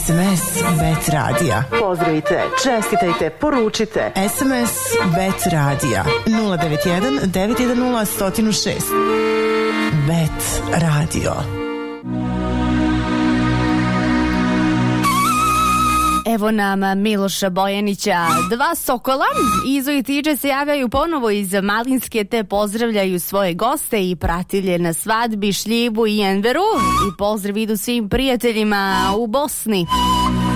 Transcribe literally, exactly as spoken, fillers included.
S M S Bet Radija. Pozdravite, čestitajte, poručite. S M S Bet Radija nula devet jedan devet jedan nula jedan zero šest. Bet Radio. Evo nam Miloša Bojanića. Dva sokola Izo i Tiđe se javljaju ponovo iz Malinske te pozdravljaju svoje goste i pratilje na svadbi, šljivu i enveru i pozdrav idu svim prijateljima u Bosni.